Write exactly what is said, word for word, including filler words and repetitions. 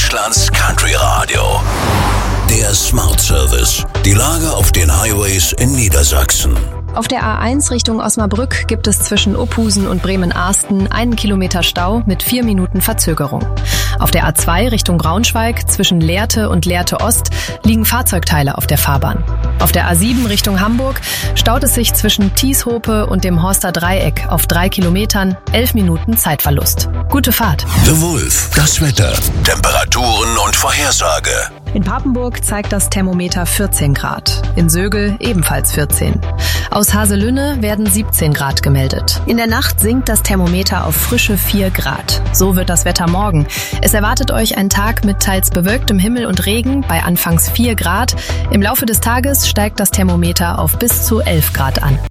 Deutschlands Country Radio. Der Smart Service. Die Lage auf den Highways in Niedersachsen. Auf der A eins Richtung Osnabrück gibt es zwischen Opusen und Bremen-Arsten einen Kilometer Stau mit vier Minuten Verzögerung. Auf der A zwei Richtung Braunschweig zwischen Lehrte und Lehrte Ost liegen Fahrzeugteile auf der Fahrbahn. Auf der A sieben Richtung Hamburg staut es sich zwischen Tieshope und dem Horster Dreieck auf drei Kilometern, elf Minuten Zeitverlust. Gute Fahrt. The Wolf. Das Wetter, Temperaturen und Vorhersage. In Papenburg zeigt das Thermometer vierzehn Grad. In Sögel ebenfalls vierzehn. Aus Haselünne werden siebzehn Grad gemeldet. In der Nacht sinkt das Thermometer auf frische vier Grad. So wird das Wetter morgen. Es erwartet euch ein Tag mit teils bewölktem Himmel und Regen bei anfangs vier Grad. Im Laufe des Tages steigt das Thermometer auf bis zu elf Grad an.